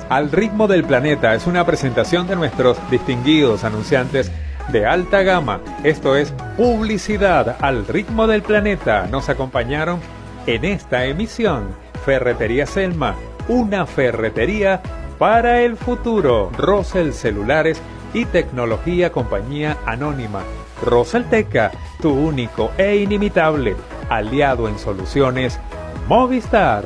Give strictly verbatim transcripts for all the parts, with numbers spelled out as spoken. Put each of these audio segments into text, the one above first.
Al ritmo del planeta es una presentación de nuestros distinguidos anunciantes de alta gama. Esto es publicidad al ritmo del planeta. Nos acompañaron en esta emisión Ferretería Selma, una ferretería para el futuro. Rosel Celulares y Tecnología Compañía Anónima. Roselteca, tu único e inimitable aliado en soluciones. Movistar,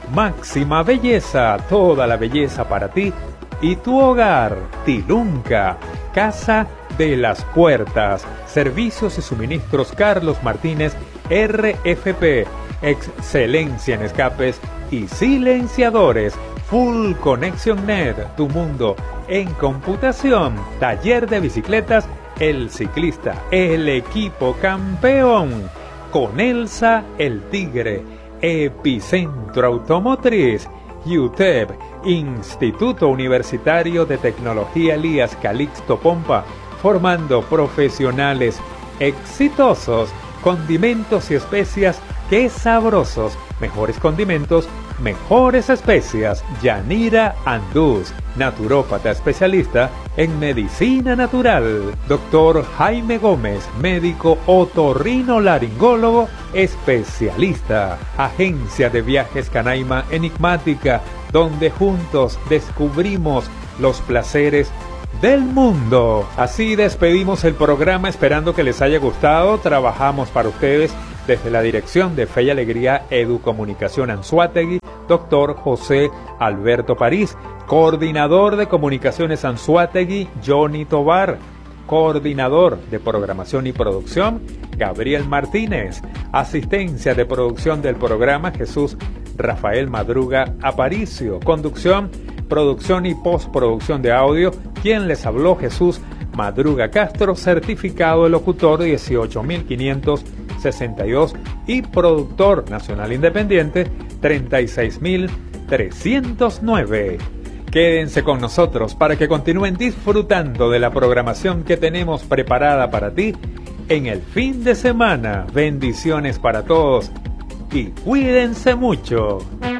máxima belleza, toda la belleza para ti y tu hogar. Tilunca, Casa de las Puertas, servicios y suministros Carlos Martínez, R F P, excelencia en escapes y silenciadores. Full Connection Net, tu mundo en computación. Taller de bicicletas El Ciclista, el equipo campeón. Con Elsa el Tigre, Epicentro Automotriz. U T E P, Instituto Universitario de Tecnología Elías Calixto Pompa, formando profesionales exitosos. Condimentos y especias, qué sabrosos. Mejores condimentos, mejores especias. Yanira Andús, naturópata especialista en medicina natural. Doctor Jaime Gómez, médico otorrinolaringólogo especialista. Agencia de Viajes Canaima Enigmática, donde juntos descubrimos los placeres del mundo. Así despedimos el programa, esperando que les haya gustado. Trabajamos para ustedes desde la dirección de Fe y Alegría Educomunicación Anzoátegui, doctor José Alberto París, coordinador de Comunicaciones Anzoátegui, Johnny Tobar, coordinador de Programación y Producción, Gabriel Martínez, asistencia de producción del programa, Jesús Rafael Madruga Aparicio, conducción, producción y postproducción de audio, quien les habló, Jesús Madruga Castro, certificado de locutor dieciocho mil quinientos sesenta y dos y productor nacional independiente treinta y seis mil trescientos nueve. Quédense con nosotros para que continúen disfrutando de la programación que tenemos preparada para ti en el fin de semana. Bendiciones para todos y cuídense mucho.